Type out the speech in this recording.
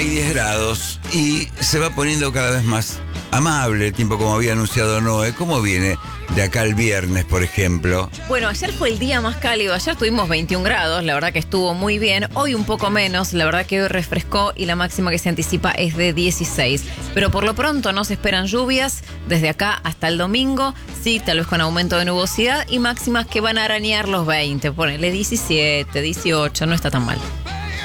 hay 10 grados y se va poniendo cada vez más amable el tiempo, como había anunciado Noé. ¿Cómo viene de acá el viernes, por ejemplo? Bueno, ayer fue el día más cálido. Ayer tuvimos 21 grados, la verdad que estuvo muy bien. Hoy un poco menos, la verdad que hoy refrescó y la máxima que se anticipa es de 16. Pero por lo pronto no se esperan lluvias desde acá hasta el domingo. Sí, tal vez con aumento de nubosidad y máximas que van a arañar los 20. Ponele 17, 18, no está tan mal.